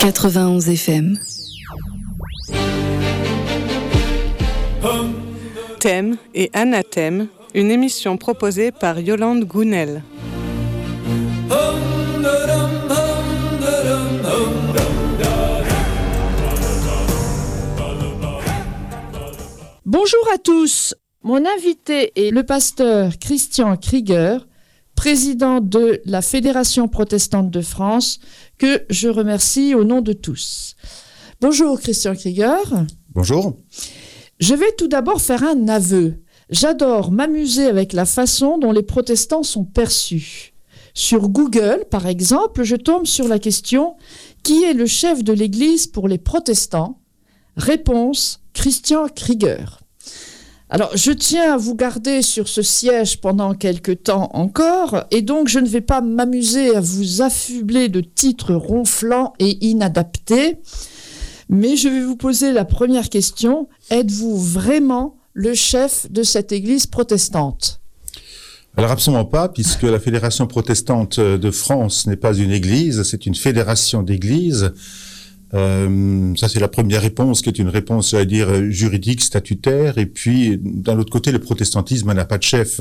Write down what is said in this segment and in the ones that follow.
91 FM. Thème et anathème, une émission proposée par Yolande Gounel. Bonjour à tous. Mon invité est le pasteur Christian Krieger, président de la Fédération protestante de France, que je remercie au nom de tous. Bonjour Christian Krieger. Bonjour. Je vais tout d'abord faire un aveu. J'adore m'amuser avec la façon dont les protestants sont perçus. Sur Google, par exemple, je tombe sur la question « Qui est le chef de l'Église pour les protestants ?» Réponse « Christian Krieger ». Alors, je tiens à vous garder sur ce siège pendant quelque temps encore, et donc je ne vais pas m'amuser à vous affubler de titres ronflants et inadaptés, mais je vais vous poser la première question. Êtes-vous vraiment le chef de cette église protestante ? Alors absolument pas, puisque la Fédération protestante de France n'est pas une église, c'est une fédération d'églises. Ça, c'est la première réponse, qui est une réponse, j'allais dire, juridique, statutaire. Et puis, d'un autre côté, le protestantisme n'a pas de chef.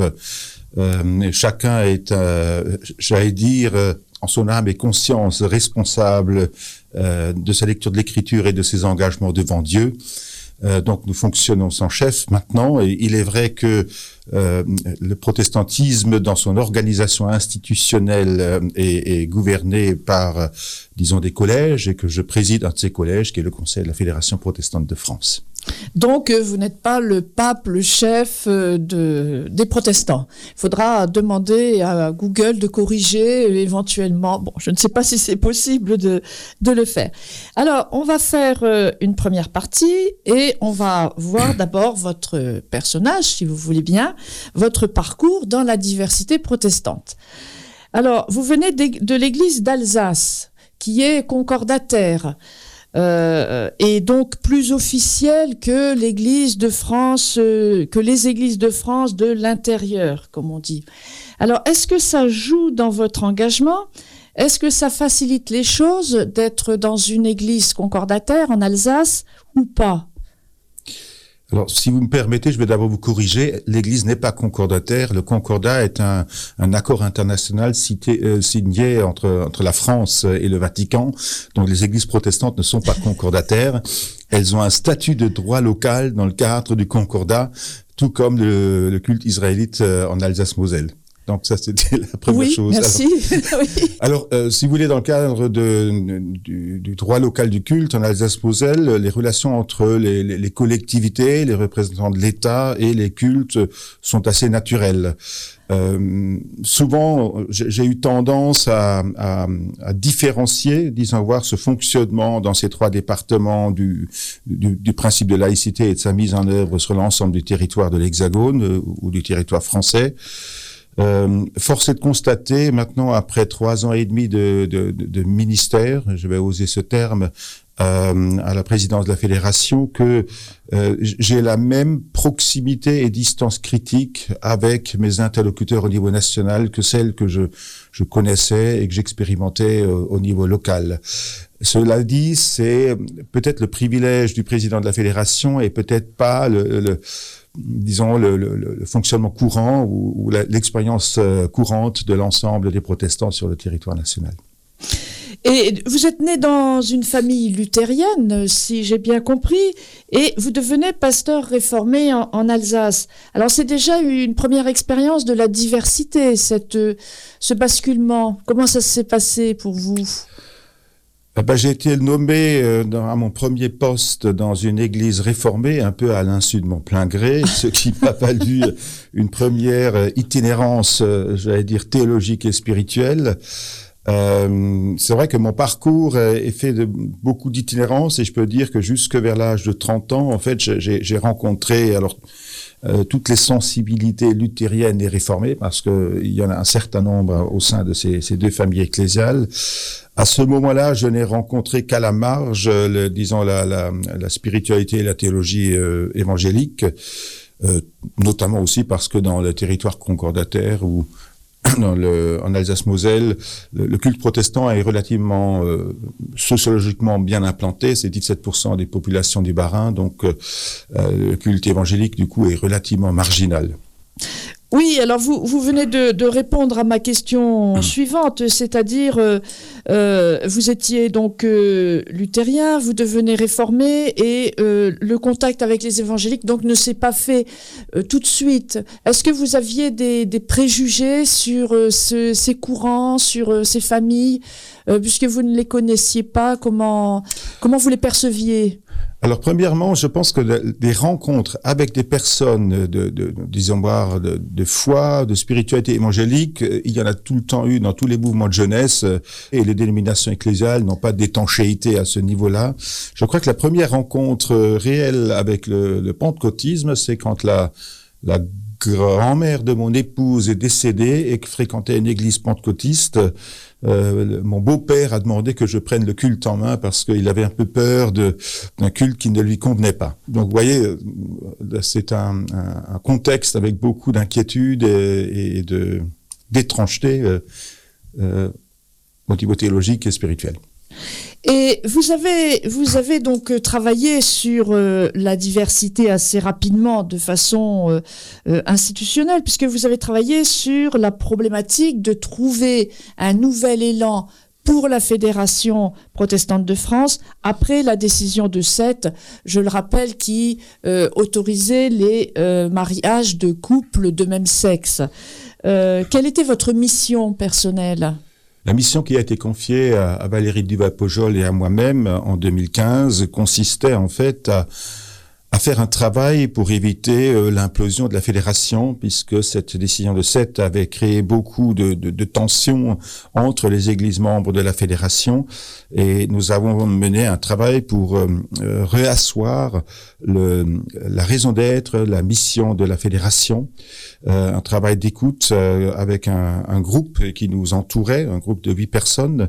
Chacun est, j'allais dire, en son âme et conscience, responsable de sa lecture de l'Écriture et de ses engagements devant Dieu. Donc, nous fonctionnons sans chef maintenant. Et il est vrai que le protestantisme, dans son organisation institutionnelle, est gouverné par, disons, des collèges, et que je préside un de ces collèges, qui est le Conseil de la Fédération protestante de France. Donc, vous n'êtes pas le pape, le chef des protestants. Il faudra demander à Google de corriger éventuellement. Bon, je ne sais pas si c'est possible de le faire. Alors, on va faire une première partie et on va voir d'abord votre personnage, si vous voulez bien, votre parcours dans la diversité protestante. Alors, vous venez de l'église d'Alsace, qui est concordataire. Et donc plus officielle que l'Église de France, que les églises de France de l'intérieur, comme on dit. Alors, est-ce que ça joue dans votre engagement ? Est-ce que ça facilite les choses d'être dans une église concordataire en Alsace ou pas ? Alors, si vous me permettez, je vais d'abord vous corriger. L'Église n'est pas concordataire. Le concordat est un accord international signé entre la France et le Vatican. Donc, les églises protestantes ne sont pas concordataires. Elles ont un statut de droit local dans le cadre du concordat, tout comme le culte israélite en Alsace-Moselle. Donc ça, c'était la première chose. Merci. Alors, si vous voulez, dans le cadre du droit local du culte en Alsace-Moselle, les relations entre les collectivités, les représentants de l'État et les cultes sont assez naturelles. Souvent, j'ai eu tendance à différencier, disons, voir ce fonctionnement dans ces trois départements du principe de laïcité et de sa mise en œuvre sur l'ensemble du territoire de l'Hexagone ou du territoire français. Force est de constater maintenant, après 3 ans et demi de ministère, je vais oser ce terme, à la présidence de la fédération, que j'ai la même proximité et distance critique avec mes interlocuteurs au niveau national que celle que je connaissais et que j'expérimentais au niveau local. Cela dit, c'est peut-être le privilège du président de la fédération et peut-être pas disons, le fonctionnement courant ou l'expérience courante de l'ensemble des protestants sur le territoire national. Et vous êtes né dans une famille luthérienne, si j'ai bien compris, et vous devenez pasteur réformé en Alsace. Alors, c'est déjà une première expérience de la diversité, ce basculement. Comment ça s'est passé pour vous ? J'ai été nommé à mon premier poste dans une église réformée, un peu à l'insu de mon plein gré, ce qui m'a valu une première itinérance, j'allais dire, théologique et spirituelle. C'est vrai que mon parcours est fait de beaucoup d'itinérance, et je peux dire que jusque vers l'âge de 30 ans, en fait, j'ai rencontré toutes les sensibilités luthériennes et réformées, parce que il y en a un certain nombre au sein de ces deux familles ecclésiales. À ce moment-là, je n'ai rencontré qu'à la marge, disons, la spiritualité et la théologie évangélique, notamment aussi parce que dans le territoire concordataire où en Alsace-Moselle, le culte protestant est relativement sociologiquement bien implanté. C'est 17% des populations du Bas-Rhin, donc le culte évangélique, du coup, est relativement marginal. Oui, alors vous venez de répondre à ma question suivante, c'est-à-dire vous étiez donc luthérien, vous devenez réformé et le contact avec les évangéliques donc ne s'est pas fait tout de suite. Est-ce que vous aviez des préjugés sur ces courants, sur ces familles, puisque vous ne les connaissiez pas, comment vous les perceviez ? Alors, premièrement, je pense que des rencontres avec des personnes de foi, de spiritualité évangélique, il y en a tout le temps eu dans tous les mouvements de jeunesse, et les dénominations ecclésiales n'ont pas d'étanchéité à ce niveau-là. Je crois que la première rencontre réelle avec le pentecôtisme, c'est quand la grand-mère de mon épouse est décédée et que fréquentait une église pentecôtiste. Mon beau-père a demandé que je prenne le culte en main parce qu'il avait un peu peur d'un culte qui ne lui convenait pas. Donc, vous voyez, c'est un contexte avec beaucoup d'inquiétude et d'étrangeté au niveau théologique et spirituel. Et vous avez donc travaillé sur la diversité assez rapidement de façon institutionnelle, puisque vous avez travaillé sur la problématique de trouver un nouvel élan pour la Fédération protestante de France après la décision de Sète, je le rappelle, qui autorisait les mariages de couples de même sexe. Quelle était votre mission personnelle ? La mission qui a été confiée à Valérie Duval-Pujol et à moi-même en 2015 consistait en fait à faire un travail pour éviter l'implosion de la fédération, puisque cette décision de Sète avait créé beaucoup de tensions entre les églises membres de la fédération, et nous avons mené un travail pour réasseoir la raison d'être, la mission de la fédération, un travail d'écoute avec un groupe qui nous entourait, un groupe de 8 personnes.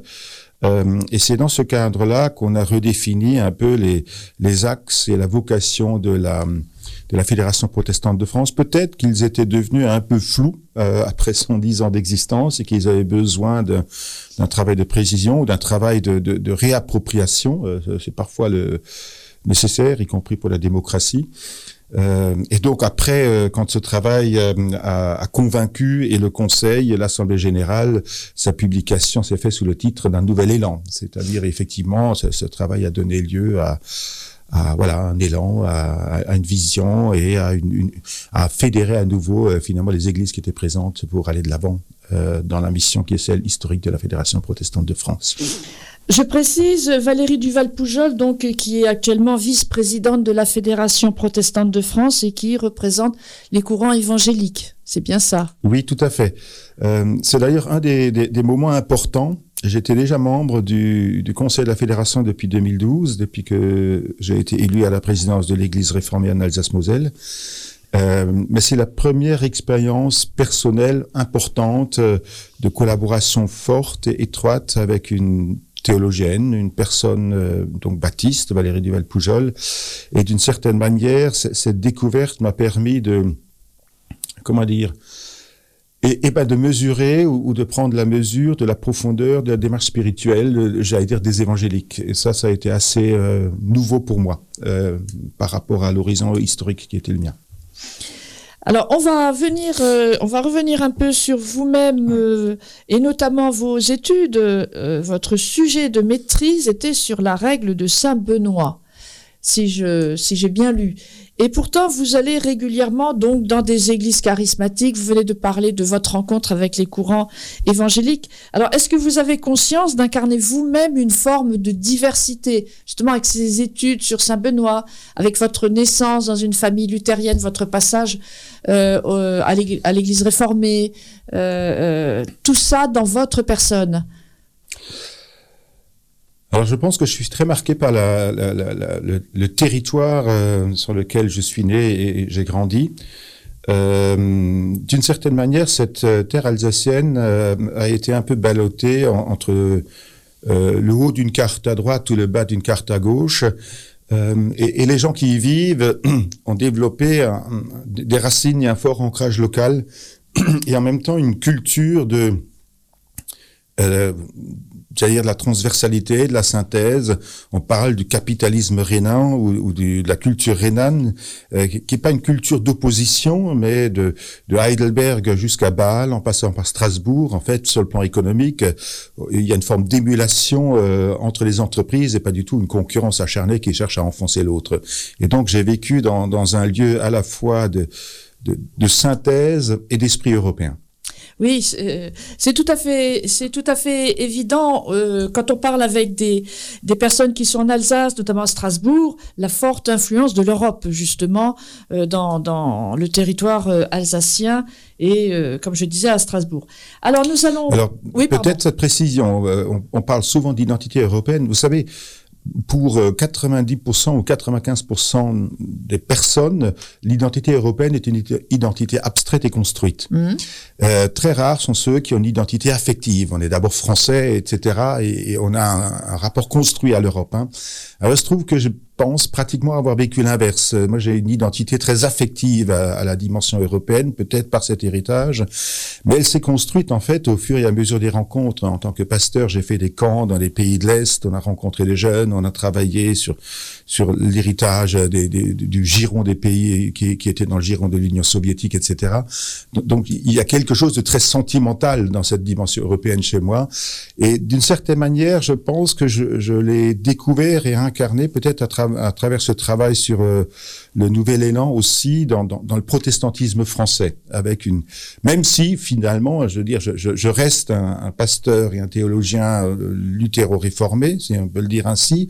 Et c'est dans ce cadre-là qu'on a redéfini un peu les axes et la vocation de la Fédération protestante de France. Peut-être qu'ils étaient devenus un peu flous après 110 ans d'existence et qu'ils avaient besoin d'un travail de précision ou d'un travail de réappropriation. C'est parfois nécessaire, y compris pour la démocratie. Et donc après, quand ce travail a convaincu et le Conseil, l'Assemblée générale, sa publication s'est faite sous le titre d'un nouvel élan. C'est-à-dire effectivement, ce travail a donné lieu à un élan, à une vision et à fédérer à nouveau finalement les églises qui étaient présentes pour aller de l'avant dans la mission qui est celle historique de la Fédération protestante de France. Je précise, Valérie Duval-Pujol, donc, qui est actuellement vice-présidente de la Fédération protestante de France et qui représente les courants évangéliques. C'est bien ça? Oui, tout à fait. C'est d'ailleurs un des moments importants. J'étais déjà membre du Conseil de la Fédération depuis 2012, depuis que j'ai été élu à la présidence de l'Église réformée en Alsace-Moselle. Mais c'est la première expérience personnelle importante de collaboration forte et étroite avec une théologienne, une personne donc baptiste, Valérie Duval-Pujol, et d'une certaine manière, cette découverte m'a permis de mesurer ou de prendre la mesure de la profondeur de la démarche spirituelle, j'allais dire des évangéliques. Et ça a été assez nouveau pour moi par rapport à l'horizon historique qui était le mien. Alors, on va revenir un peu sur vous-même et notamment vos études. Votre sujet de maîtrise était sur la règle de Saint Benoît, si j'ai bien lu. Et pourtant, vous allez régulièrement donc dans des églises charismatiques. Vous venez de parler de votre rencontre avec les courants évangéliques. Alors, est-ce que vous avez conscience d'incarner vous-même une forme de diversité, justement avec ces études sur Saint Benoît, avec votre naissance dans une famille luthérienne, votre passage à l'église réformée, tout ça dans votre personne? Alors, je pense que je suis très marqué par le territoire sur lequel je suis né et j'ai grandi. D'une certaine manière, cette terre alsacienne a été un peu ballottée entre le haut d'une carte à droite ou le bas d'une carte à gauche. Et les gens qui y vivent ont développé des racines et un fort ancrage local et en même temps une culture de j'allais dire de la transversalité, de la synthèse. On parle du capitalisme rhénan ou de la culture rhénane, qui est pas une culture d'opposition, mais de Heidelberg jusqu'à Bâle, en passant par Strasbourg. En fait, sur le plan économique, il y a une forme d'émulation entre les entreprises et pas du tout une concurrence acharnée qui cherche à enfoncer l'autre. Et donc, j'ai vécu dans un lieu à la fois de synthèse et d'esprit européen. Oui, c'est tout à fait évident quand on parle avec des personnes qui sont en Alsace, notamment à Strasbourg, la forte influence de l'Europe justement dans le territoire alsacien et comme je disais à Strasbourg. Alors nous allons. Alors oui, peut-être cette précision. On parle souvent d'identité européenne. Vous savez, pour 90% ou 95% des personnes, l'identité européenne est une identité abstraite et construite. Très rares sont ceux qui ont une identité affective. On est d'abord français, etc. Et on a un rapport construit à l'Europe. Alors, il se trouve que je pense pratiquement avoir vécu l'inverse. Moi, j'ai une identité très affective à la dimension européenne, peut-être par cet héritage, mais elle s'est construite en fait au fur et à mesure des rencontres. En tant que pasteur, j'ai fait des camps dans les pays de l'Est, on a rencontré des jeunes, on a travaillé sur l'héritage du giron des pays qui étaient dans le giron de l'Union soviétique, etc. Donc, il y a quelque chose de très sentimental dans cette dimension européenne chez moi, et d'une certaine manière, je pense que je l'ai découvert et incarné peut-être à travers ce travail sur le nouvel élan aussi dans le protestantisme français, avec même si finalement, je veux dire, je reste un pasteur et un théologien luthéro-réformé, si on peut le dire ainsi,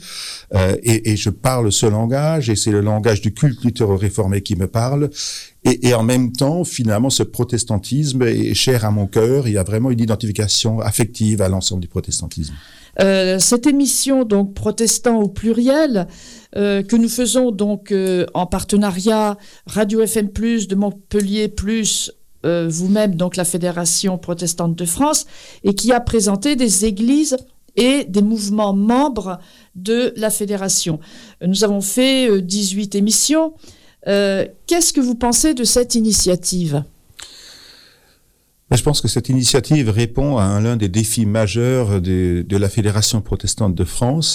et je parle ce langage, et c'est le langage du culte luthéro-réformé qui me parle. Et en même temps, finalement, ce protestantisme est cher à mon cœur. Il y a vraiment une identification affective à l'ensemble du protestantisme. Cette émission, donc protestant au pluriel, que nous faisons donc en partenariat Radio FM+, de Montpellier+, vous-même, donc la Fédération protestante de France, et qui a présenté des églises et des mouvements membres de la fédération. Nous avons fait 18 émissions. Qu'est-ce que vous pensez de cette initiative ? Je pense que cette initiative répond à l'un des défis majeurs de la Fédération protestante de France.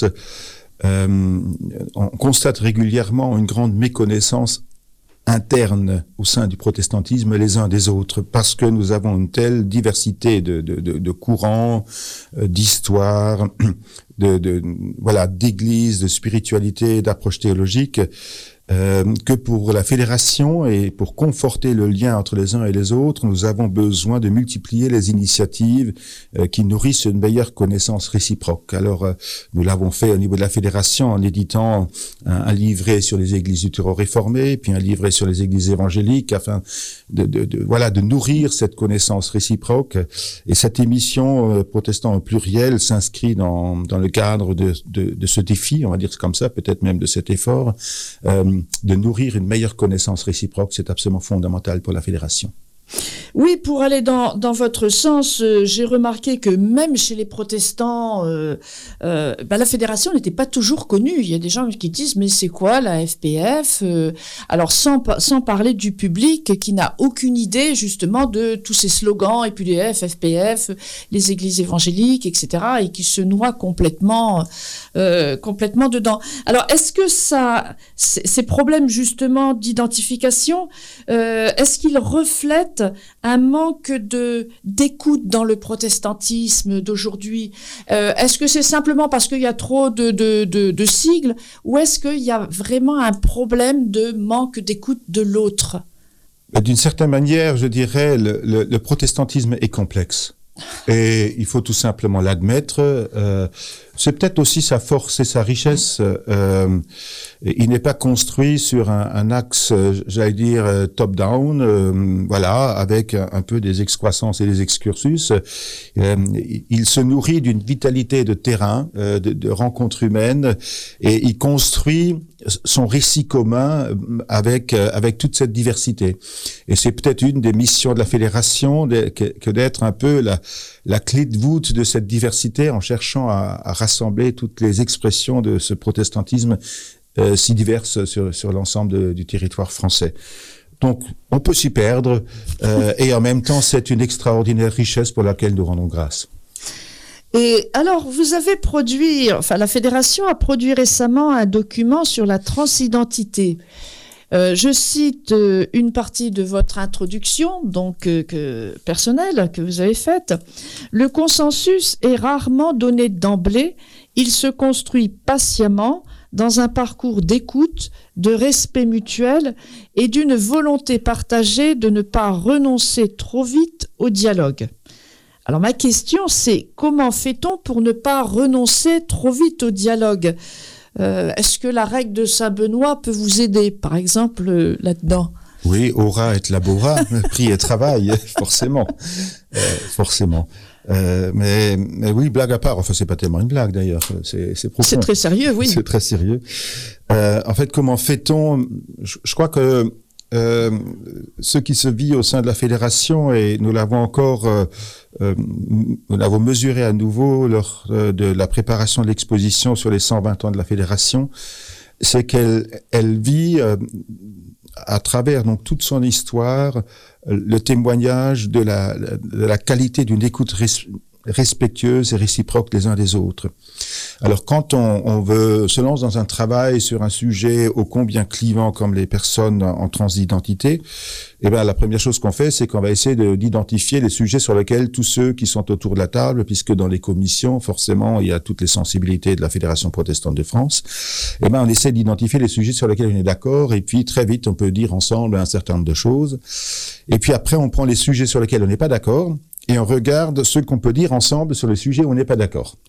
On constate régulièrement une grande méconnaissance interne au sein du protestantisme les uns des autres, parce que nous avons une telle diversité de courants, d'histoires, d'églises, de spiritualité, d'approches théologiques, que pour la fédération et pour conforter le lien entre les uns et les autres, nous avons besoin de multiplier les initiatives qui nourrissent une meilleure connaissance réciproque. Alors, nous l'avons fait au niveau de la fédération en éditant un livret sur les églises luthéro-réformées, puis un livret sur les églises évangéliques, afin de nourrir cette connaissance réciproque. Et cette émission Protestant au pluriel s'inscrit dans le cadre de ce défi, on va dire comme ça, peut-être même de cet effort, de nourrir une meilleure connaissance réciproque. C'est absolument fondamental pour la fédération. Oui, pour aller dans votre sens, j'ai remarqué que même chez les protestants, la fédération n'était pas toujours connue. Il y a des gens qui disent mais c'est quoi la FPF Alors sans parler du public qui n'a aucune idée justement de tous ces slogans EPUDF, FPF, les églises évangéliques, etc. et qui se noient complètement dedans. Alors est-ce que ces problèmes justement d'identification, est-ce qu'ils reflètent un manque d'écoute dans le protestantisme d'aujourd'hui? Est-ce que c'est simplement parce qu'il y a trop de sigles, ou est-ce qu'il y a vraiment un problème de manque d'écoute de l'autre? D'une certaine manière, je dirais, le protestantisme est complexe. Et il faut tout simplement l'admettre. C'est peut-être aussi sa force et sa richesse. Il n'est pas construit sur un axe, j'allais dire, top-down, avec un peu des excroissances et des excursus. Il se nourrit d'une vitalité de terrain, de rencontres humaines, et il construit son récit commun avec toute cette diversité. Et c'est peut-être une des missions de la fédération que d'être un peu la clé de voûte de cette diversité, en cherchant à rassembler toutes les expressions de ce protestantisme si diverses sur l'ensemble du territoire français. Donc, on peut s'y perdre, et en même temps, c'est une extraordinaire richesse pour laquelle nous rendons grâce. Et alors, vous avez la Fédération a produit récemment un document sur la transidentité. Je cite une partie de votre introduction, donc personnelle, que vous avez faite. Le consensus est rarement donné d'emblée. Il se construit patiemment dans un parcours d'écoute, de respect mutuel et d'une volonté partagée de ne pas renoncer trop vite au dialogue. Alors ma question, c'est comment fait-on pour ne pas renoncer trop vite au dialogue ? Est-ce que la règle de Saint-Benoît peut vous aider, par exemple, là-dedans ? Oui, ora et labora, prix et travail, forcément. Forcément. Mais oui, blague à part, enfin c'est pas tellement une blague d'ailleurs, c'est profond. C'est très sérieux, oui. C'est très sérieux. En fait, comment fait-on ? Je crois que ce qui se vit au sein de la fédération, et nous l'avons encore, nous l'avons mesuré à nouveau lors de la préparation de l'exposition sur les 120 ans de la fédération, c'est qu'elle vit à travers donc toute son histoire le témoignage de la qualité d'une écoute respectueuse et réciproque les uns des autres. Alors quand on se lance dans un travail sur un sujet ô combien clivant comme les personnes en transidentité, eh ben la première chose qu'on fait, c'est qu'on va essayer d'identifier les sujets sur lesquels tous ceux qui sont autour de la table, puisque dans les commissions, forcément, il y a toutes les sensibilités de la Fédération protestante de France, eh ben on essaie d'identifier les sujets sur lesquels on est d'accord, et puis très vite on peut dire ensemble un certain nombre de choses. Et puis après on prend les sujets sur lesquels on n'est pas d'accord, et on regarde ce qu'on peut dire ensemble sur les sujets où on n'est pas d'accord.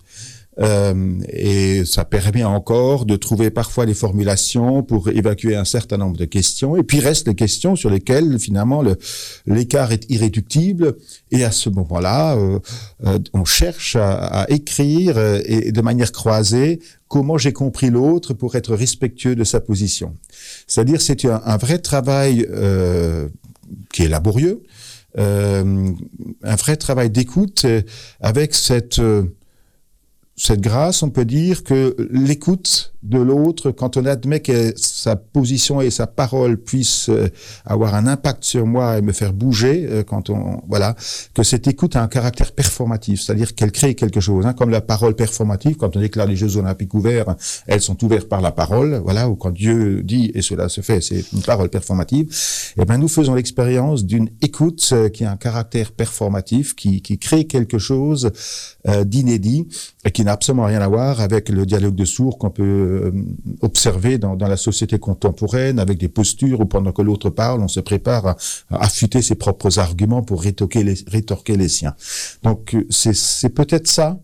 Et ça permet encore de trouver parfois les formulations pour évacuer un certain nombre de questions. Et puis restent les questions sur lesquelles finalement l'écart est irréductible. Et à ce moment-là, on cherche à écrire et de manière croisée comment j'ai compris l'autre pour être respectueux de sa position. C'est-à-dire c'est un vrai travail qui est laborieux. Un vrai travail d'écoute avec cette grâce, on peut dire que l'écoute de l'autre, quand on admet que sa position et sa parole puissent avoir un impact sur moi et me faire bouger, que cette écoute a un caractère performatif, c'est-à-dire qu'elle crée quelque chose, comme la parole performative, quand on déclare les Jeux Olympiques ouverts, elles sont ouvertes par la parole, ou quand Dieu dit et cela se fait, c'est une parole performative. Et ben nous faisons l'expérience d'une écoute qui a un caractère performatif, qui crée quelque chose d'inédit et qui n'a absolument rien à voir avec le dialogue de sourds qu'on peut observer dans la société contemporaine, avec des postures où pendant que l'autre parle, on se prépare à affûter ses propres arguments pour rétorquer les siens. Donc c'est peut-être ça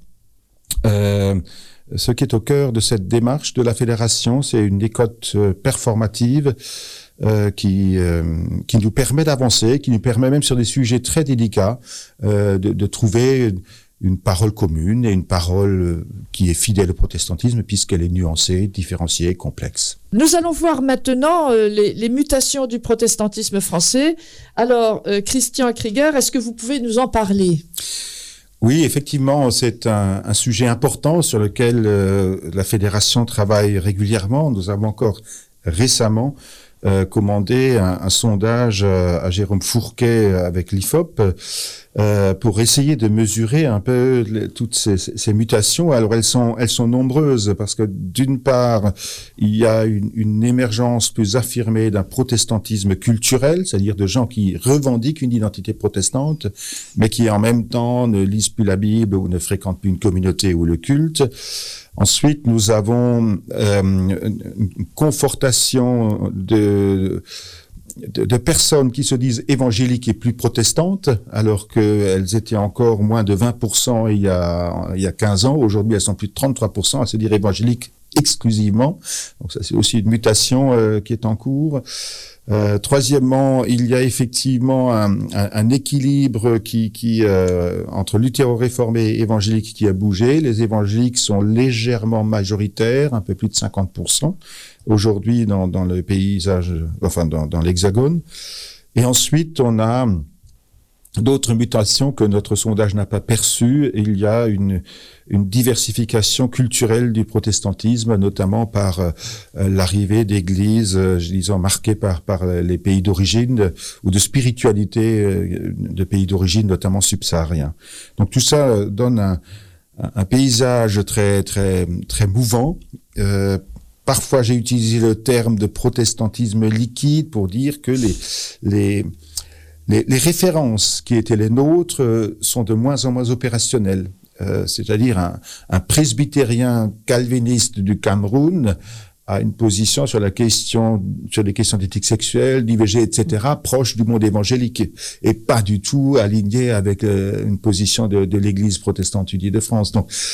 ce qui est au cœur de cette démarche de la fédération, c'est une écoute performative qui nous permet d'avancer, qui nous permet même sur des sujets très délicats de trouver une parole commune et une parole qui est fidèle au protestantisme puisqu'elle est nuancée, différenciée, complexe. Nous allons voir maintenant les mutations du protestantisme français. Alors, Christian Krieger, est-ce que vous pouvez nous en parler ? Oui, effectivement, c'est un sujet important sur lequel la Fédération travaille régulièrement. Nous avons encore récemment commandé un sondage à Jérôme Fourquet avec l'IFOP pour essayer de mesurer un peu toutes ces mutations. Alors elles sont nombreuses parce que d'une part il y a une émergence plus affirmée d'un protestantisme culturel, c'est-à-dire de gens qui revendiquent une identité protestante mais qui en même temps ne lisent plus la Bible ou ne fréquentent plus une communauté ou le culte. Ensuite, nous avons une confortation de personnes qui se disent évangéliques et plus protestantes, alors qu'elles étaient encore moins de 20% il y a 15 ans. Aujourd'hui, elles sont plus de 33% à se dire évangéliques exclusivement. Donc ça, c'est aussi une mutation qui est en cours. Troisièmement, il y a effectivement un équilibre qui entre luthéro-réformé et évangélique qui a bougé. Les évangéliques sont légèrement majoritaires, un peu plus de 50% aujourd'hui dans le paysage, enfin dans l'Hexagone. Et ensuite, on a d'autres mutations que notre sondage n'a pas perçues. Il y a une diversification culturelle du protestantisme, notamment par l'arrivée d'églises, disons, marquées par les pays d'origine ou de spiritualité de pays d'origine, notamment subsahariens. Donc tout ça donne un paysage très très très mouvant. Parfois, j'ai utilisé le terme de protestantisme liquide pour dire que les références qui étaient les nôtres sont de moins en moins opérationnelles. C'est-à-dire un presbytérien calviniste du Cameroun a une position sur les questions d'éthique sexuelle, d'IVG, etc., proche du monde évangélique, et pas du tout aligné avec une position de l'Église protestante unie de France. Donc,